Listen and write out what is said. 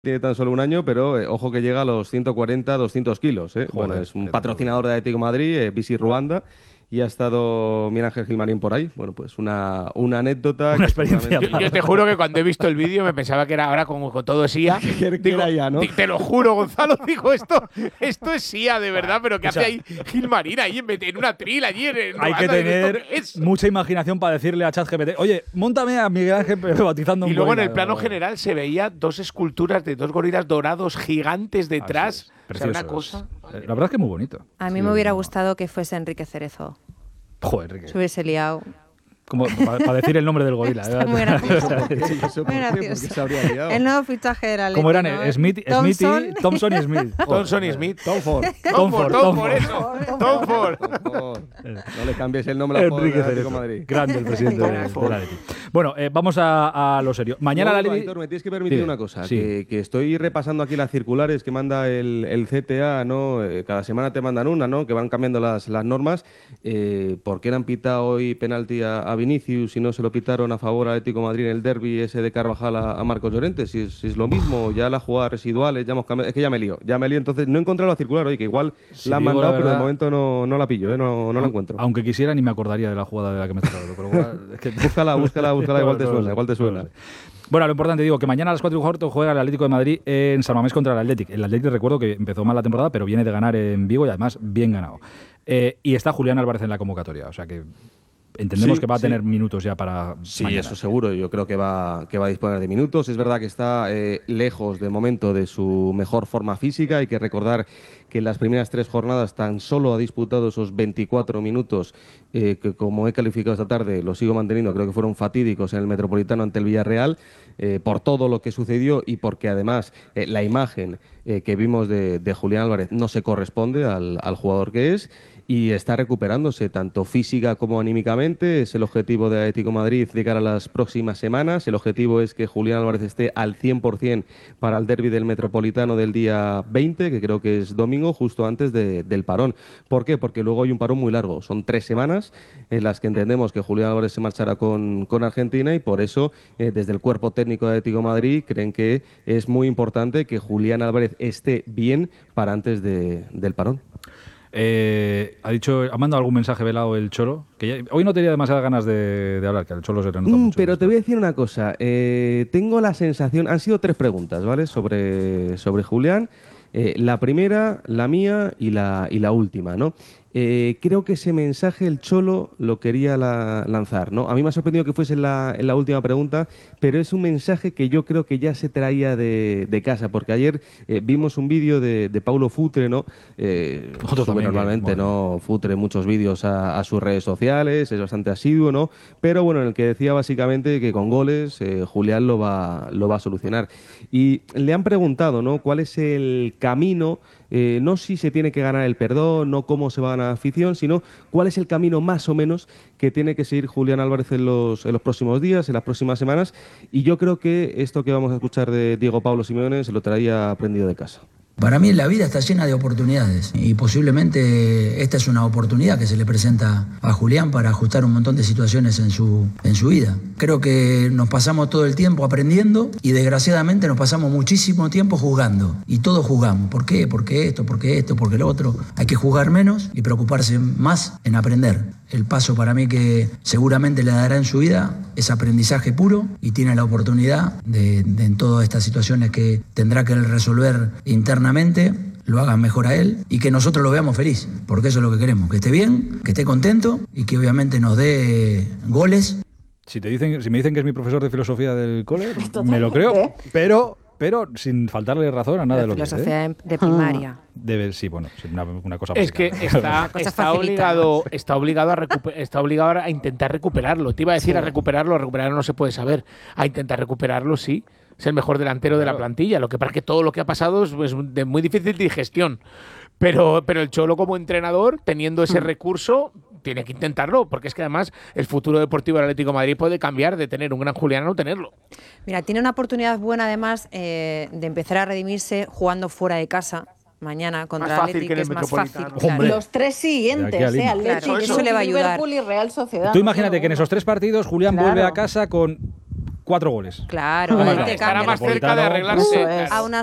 tiene tan solo un año, pero ojo que llega a los 140, 200 kilos. Bueno, Joder, es un patrocinador de Atlético de Madrid, Visi Ruanda, y ha estado Miguel Ángel Gilmarín por ahí. Bueno, pues una anécdota. Una que experiencia. seguramente- Yo te juro que cuando he visto el vídeo me pensaba que era ahora con todo SIA. que era ya, ¿no? Te lo juro, Gonzalo, digo, esto es SIA de verdad, pero ¿qué hace ahí Gilmarín ahí en una tril allí en Hay que Ruanda? ¿Esto tener qué es? mucha imaginación para decirle a ChatGPT, oye, móntame a Miguel Ángel pero bautizando un Y luego en gorila. el plano general se veía dos esculturas de dos gorilas dorados gigantes detrás. O sea, una cosa. La verdad es que es muy bonito. A mí me hubiera gustado que fuese Enrique Cerezo. Joder, Enrique. Se hubiese liado. Como para decir el nombre del gorila. Está muy gracioso. ¿Eso por Muy qué? ¿Por qué gracioso. se habría liado? El nuevo fichaje de la Leti, ¿Cómo eran? ¿no? Smithy, Thompson y Smith. Thompson y Smith. Tom Ford. Tom Ford, eso. Tom Ford. No le cambies el nombre a la Enrique Atlético de Cerezo. Madrid. Grande el presidente de la Leti. Bueno, vamos a lo serio. Mañana la Luego, Leti… Aitor, me tienes que permitir Dime. una cosa, Sí. que estoy repasando aquí las circulares que manda el CTA, ¿no? Cada semana te mandan una, ¿no? Que van cambiando las normas. ¿Por qué le han pitado hoy penalti a Vinicius y no se lo pitaron a favor al Atlético de Madrid en el derbi ese de Carvajal a Marcos Llorente? Si es lo mismo, ya las jugadas residuales, ya hemos cambiado. Es que ya me lío, entonces no he encontrado la circular hoy, que igual Si la han digo la mandado, pero de verdad, momento no la pillo, no la encuentro. Aunque quisiera ni me acordaría de la jugada de la que me estás hablando. Pero bueno, es que… Búscala, igual te suena. Bueno, lo importante, digo, que mañana a las 4:15 juega el Atlético de Madrid en San Mamés contra el Athletic. El Athletic, recuerdo que empezó mal la temporada, pero viene de ganar en Vigo y además bien ganado. Y está Julián Álvarez en la convocatoria, o sea que entendemos que va a tener minutos ya para Sí, mañana. eso seguro. Yo creo que va a disponer de minutos. Es verdad que está lejos de momento de su mejor forma física. Hay que recordar que en las primeras 3 jornadas tan solo ha disputado esos 24 minutos que, como he calificado esta tarde, lo sigo manteniendo. Creo que fueron fatídicos en el Metropolitano ante el Villarreal por todo lo que sucedió y porque además la imagen que vimos de Julián Álvarez no se corresponde al jugador que es. Y está recuperándose tanto física como anímicamente. Es el objetivo de Atlético de Madrid de cara a las próximas semanas. El objetivo es que Julián Álvarez esté al 100% para el derbi del Metropolitano del día 20, que creo que es domingo, justo antes del parón. ¿Por qué? Porque luego hay un parón muy largo. Son 3 semanas en las que entendemos que Julián Álvarez se marchará con Argentina y por eso desde el cuerpo técnico de Atlético de Madrid creen que es muy importante que Julián Álvarez esté bien para antes del parón. Ha mandado algún mensaje velado el Cholo, que hoy no tenía demasiadas ganas de hablar, que el Cholo se renota mucho. Pero te voy a decir una cosa, tengo la sensación, han sido 3 preguntas, ¿vale? Sobre Julián, la primera, la mía y la última, ¿no? Creo que ese mensaje el Cholo lo quería lanzar, ¿no? A mí me ha sorprendido que fuese en la última pregunta, pero es un mensaje que yo creo que ya se traía de casa, porque ayer vimos un vídeo de Paulo Futre, ¿no? Nosotros sube también, normalmente, bueno. ¿no? Futre muchos vídeos a sus redes sociales, es bastante asiduo, ¿no? Pero bueno, en el que decía básicamente que con goles Julián lo va a solucionar. Y le han preguntado, ¿no? ¿Cuál es el camino? No si se tiene que ganar el perdón, no cómo se va a ganar la afición, sino cuál es el camino más o menos que tiene que seguir Julián Álvarez en los próximos días, en las próximas semanas. Y yo creo que esto que vamos a escuchar de Diego Pablo Simeone se lo traía aprendido de casa. Para mí la vida está llena de oportunidades y posiblemente esta es una oportunidad que se le presenta a Julián para ajustar un montón de situaciones en su vida. Creo que nos pasamos todo el tiempo aprendiendo y desgraciadamente nos pasamos muchísimo tiempo juzgando y todos juzgamos. ¿Por qué? Porque esto, porque lo otro. Hay que juzgar menos y preocuparse más en aprender. El paso para mí que seguramente le dará en su vida es aprendizaje puro y tiene la oportunidad de en todas estas situaciones que tendrá que resolver internamente, lo hagan mejor a él y que nosotros lo veamos feliz, porque eso es lo que queremos, que esté bien, que esté contento y que obviamente nos dé goles. Si me dicen que es mi profesor de filosofía del cole, me lo creo, pero sin faltarle razón a nada de lo que Filosofía de primaria. Sí, bueno, es una cosa Es que básica. está obligado a intentar recuperarlo. Te iba a decir a recuperarlo no se puede saber. A intentar recuperarlo, sí. Es el mejor delantero de la plantilla. Lo que pasa es que todo lo que ha pasado es de muy difícil digestión. Pero el Cholo como entrenador, teniendo ese recurso, tiene que intentarlo, porque es que además el futuro deportivo del Atlético de Madrid puede cambiar de tener un gran Julián a no tenerlo. Mira, tiene una oportunidad buena además de empezar a redimirse jugando fuera de casa mañana contra Más el fácil Athletic, que en que el es más fácil. Metropolitano. Claro. Hombre. Los 3 siguientes, De aquí a Lima. Atlético, Claro, eso le va a ayudar. Liverpool y Real Sociedad. Tú imagínate que en esos 3 partidos Julián Claro. vuelve a casa con 4 goles. Claro, Bueno, él te estará cambia más cerca de Napolitano, arreglarse. eso es. a una